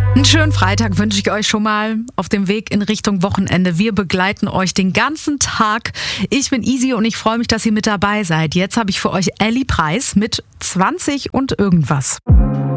Einen schönen Freitag wünsche ich euch schon mal auf dem Weg in Richtung Wochenende. Wir begleiten euch den ganzen Tag. Ich bin Easy und ich freue mich, dass ihr mit dabei seid. Jetzt habe ich für euch Ellie Preis mit 20 und irgendwas.